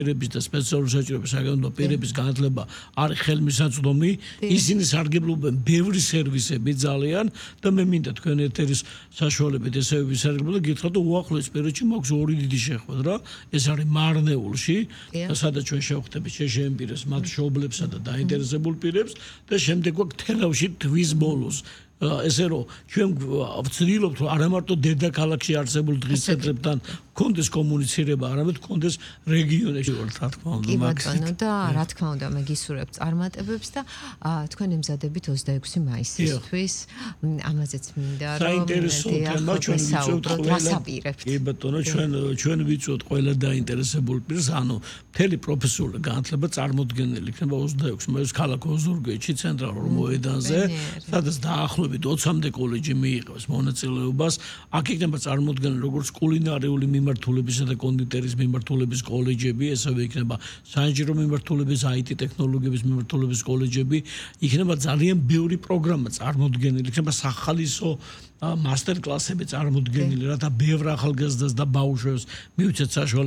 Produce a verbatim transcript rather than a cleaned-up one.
პირების და სპეციალური საჭიროების საგანმანათლებლო პირების განათლება არის ხელმისაწვდომი. ისინი სარგებლობენ ბევრი სერვისები ძალიან და მე მინდა თქვენ ეთერის საშუალებით ესე ვისარგებლო და გითხრათ რომ უახლოეს პერიოდში მაქვს ორი დიდი შეხვედრა. ეს არის მარნეულში და სადაც ჩვენ შევხვდებით შეშენ პირებს, მათ მშობლებსა და დაინტერესებულ პირებს და შემდეგ გვაქვს თელავში თვის ბოლოს. ესე რომ ჩვენ ვცდილობთ რომ არა მარტო დედაქალაქში არსებულ დღის ცენტრებთან კონდეს კომუნიცირება, არამედ კონდეს რეგიონებში რა თქმა უნდა. კი ბატონო და რა თქმა უნდა მე გისურვებ წარმატებებს და თქვენ ემზადებით ოცდაექვსი მაისისთვის. ამაზეც მინდა რომ საინტერესო თემა ჩვენ ვიწევთ ყველა. კი ბატონო ჩვენ ჩვენ ვიწევთ ყველა დაინტერესებულ პირს, ანუ მთელი პროფესიული განათლება წარმოდგენილი იქნება ოცდაექვსი მაისს ქალაქ ოზურგეთში ცენტრალურ მოედანზე, სადაც დაახლოებით ოცამდე კოლეჯი მიიღებს მონაწილეობას. აქ იქნება წარმოდგენილი როგორც კულინარიული მიმართულებისა და კონდიტერის მიმართულების კოლეჯები, ესევე იქნება საინჟინრო მიმართულების, აი ტი ტექნოლოგიების მიმართულების კოლეჯები. იქნება ძალიან ბევრი პროგრამა წარმოდგენილი, იქნება სახალისო მასტერ კლასები წარმოდგენილი, რათა ბევრ ახალგაზრდას და ბავშვებს მივცეთ საშუალება